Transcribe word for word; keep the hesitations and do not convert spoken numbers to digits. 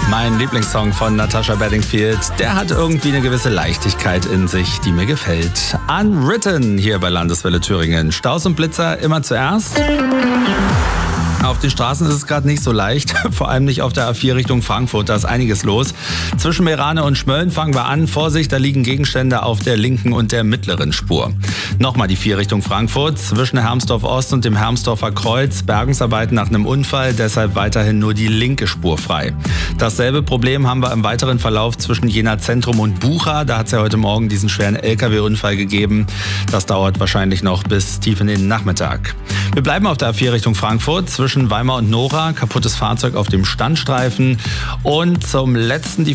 Mein Lieblingssong von Natasha Bedingfield, der hat irgendwie eine gewisse Leichtigkeit in sich, die mir gefällt. Unwritten hier bei Landeswelle Thüringen. Staus und Blitzer immer zuerst. Auf den Straßen ist es gerade nicht so leicht, vor allem nicht auf der A vier Richtung Frankfurt, da ist einiges los. Zwischen Meerane und Schmölln fangen wir an. Vorsicht, da liegen Gegenstände auf der linken und der mittleren Spur. Nochmal die vier Richtung Frankfurt, zwischen Hermsdorf Ost und dem Hermsdorfer Kreuz. Bergungsarbeiten nach einem Unfall, deshalb weiterhin nur die linke Spur frei. Dasselbe Problem haben wir im weiteren Verlauf zwischen Jena Zentrum und Bucha. Da hat es ja heute Morgen diesen schweren L K W-Unfall gegeben. Das dauert wahrscheinlich noch bis tief in den Nachmittag. Wir bleiben auf der A vier Richtung Frankfurt, zwischen Weimar und Nora, kaputtes Fahrzeug auf dem Standstreifen. Und zum letzten die